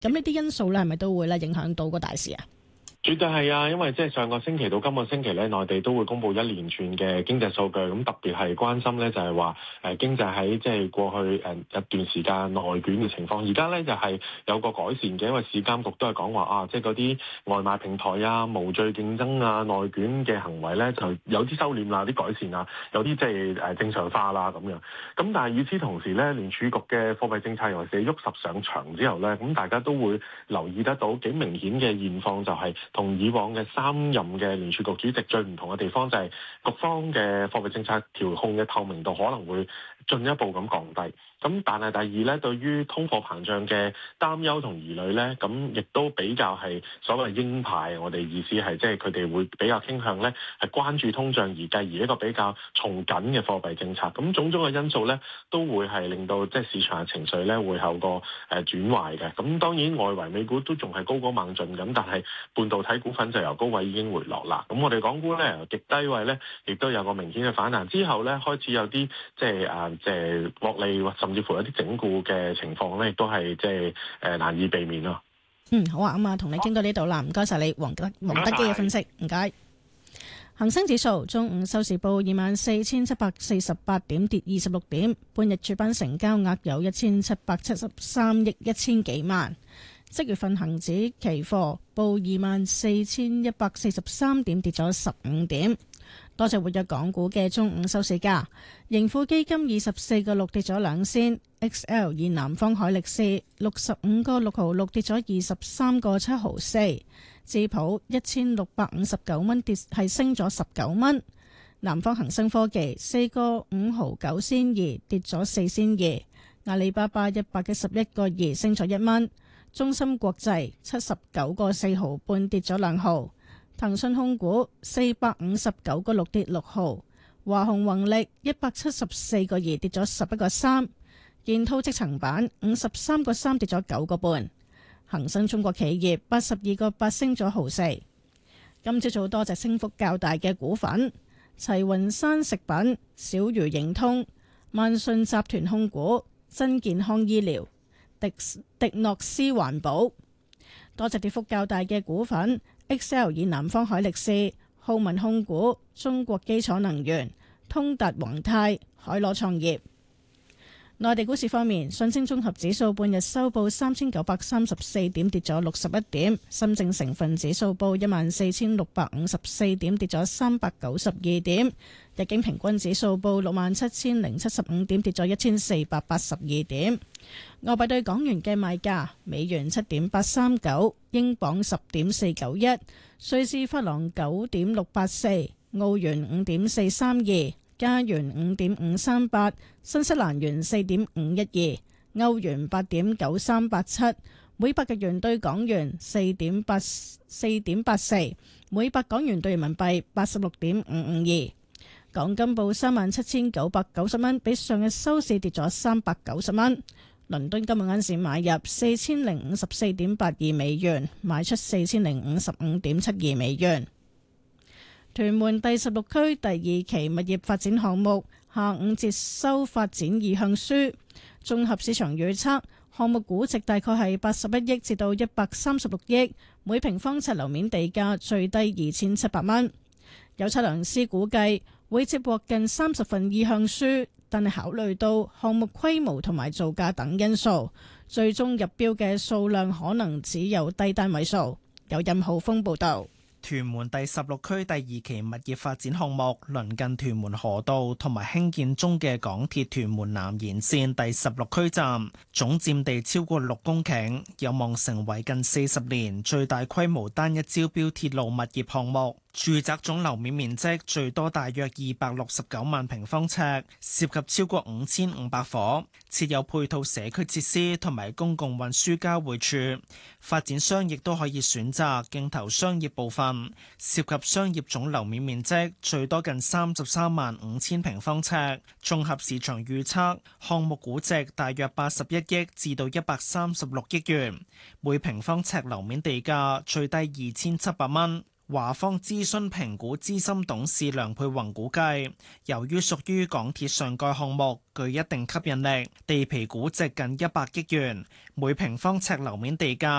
咁呢啲因素咧係咪都會咧影響到個大市啊？ 絕對係啊，因為即係上個星期到今個星期咧，內地都會公布一連串嘅經濟數據，咁特別係關心咧就係話經濟喺即係過去一段時間內捲嘅情況，而家咧就係有個改善嘅，因為市監局都係講話啊，即係嗰啲外賣平台啊、無序競爭啊、內捲嘅行為咧，就有啲收斂啦、啲改善啦，有啲即係正常化啦咁樣。咁但係與此同時咧，聯儲局嘅貨幣政策尤其是喐十上場之後咧，咁大家都會留意得到幾明顯嘅現況就係、同以往嘅三任嘅聯儲局主席最唔同嘅地方就係局方嘅貨幣政策調控嘅透明度可能會進一步咁降低。咁但係第二咧，對於通貨膨脹嘅擔憂同疑慮咧，咁亦都比較係所謂鷹派。我哋意思係即係佢哋會比較傾向咧係關注通脹而繼而一個比較從緊嘅貨幣政策。咁種種嘅因素咧都會係令到即係市場嘅情緒咧會有個轉壞嘅。咁當然外圍美股都仲係高歌猛進咁，但係半導體股份就由高位已經回落啦。咁我哋港股咧由極低位咧亦都有個明顯嘅反彈，之後咧開始有啲即係獲利甚至乎有啲整固嘅情況咧，亦都係即係難以避免咯。 好啊，咁啊，同你傾到呢度啦，唔該晒你，黃德基嘅分析，唔該。恒生指數中午收市報24,748點，跌26點。半日主板成交額有1,773億1000幾萬。即月份恒指期貨報24,143點，跌咗15點。多隻活躍港股嘅中午收市價，盈富基金24個6跌咗2仙 ，XL 以南方海力士65個6毫6跌咗23個7毫4，智普1659蚊跌係升咗19蚊，南方恒生科技4個5毫9仙2跌咗4仙2，阿里巴巴111個2升咗1蚊，中芯國際79個4毫半跌咗2毫。騰訊控股459個6跌6毫，華虹宏力174個2跌咗11個3，建滔積層板53個3跌咗9個半，恒生中國企業82個8升咗毫四。今朝早多隻升幅較大嘅股份：齊雲山食品、小魚盈通、萬信集團控股、真健康醫療、迪諾斯環保。多隻跌幅較大嘅股份：XL 以南方海力士、浩文控股、中國基礎能源、通達宏泰、海螺創業。內地股市方面，上證綜合指數半日收報3934點，跌咗61點；深證成分指數報14654點，跌咗392點；日經平均指數報67075點，跌咗1482點。外幣對港元嘅賣價：美元7.839，英鎊10.491，瑞士法郎9.684，澳元5.432。加元5.538，新西蘭元4.512，歐元8.9387，每百日元兌港元4.84，每百港元兌人民幣86.552。港金報37,990蚊，比上日收市跌咗390蚊。倫敦今日晏市買入4054.82美元，賣出4055.72美元。屯門第16區第2期物業發展項目下午接收發展意向書，綜合市場預測項目估值大概係81億至到136億，每平方尺樓面地價最低2700蚊。有測量師估計會接獲近30份意向書，但係考慮到項目規模同埋造價等因素，最終入標嘅數量可能只有低單位數。有任浩峰報導。 屯門第16區第2期物業發展項目鄰近屯門河道同埋興建中嘅港鐵屯門南延線第16區站，總佔地超過6公頃，有望成為近40年最大規模單一招標鐵路物業項目。住宅總樓面面積最多大約269萬平方尺，涉及超過5500伙，設有配套社區設施同埋公共運輸交匯處。發展商亦都可以選擇競投商業部分，涉及商業總樓面面積最多近33萬5千平方尺。綜合市場預測，項目估值大約81億至到136億元，每平方尺樓面地價最低2700蚊。 華方諮詢評估資深董事梁佩宏估計，由於屬於港鐵上蓋項目，具一定吸引力，地皮估值近100億元，每平方尺樓面地價